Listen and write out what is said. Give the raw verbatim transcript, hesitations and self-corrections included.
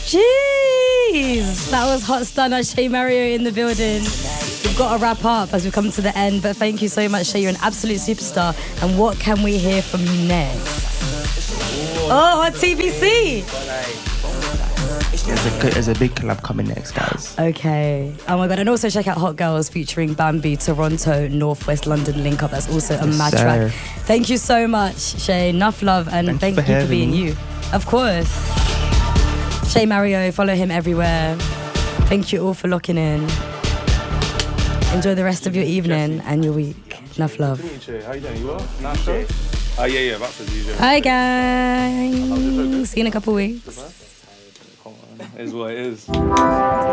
Jeez, that was Hot Stunner. Shay Mario in the building. We've got to wrap up as we come to the end, but thank you so much, Shay. You're an absolute superstar. And what can we hear from you next? Oh, on T B C. There's a, there's a big collab coming next, guys. Okay. Oh my God. And also check out Hot Girls featuring Bambi, Toronto, Northwest London link up. That's also a Yes, mad sir. track. Thank you so much, Shay. Enough love and Thank thank, you you, for for, having being me. you. Of course. Shay Mario, follow him everywhere. Thank you all for locking in. Enjoy the rest of your evening and your week. Enough love. How you doing? You well? Nice show? Oh, yeah, yeah, that's the D J. Hi, guys. See you in a couple weeks. It is what it is.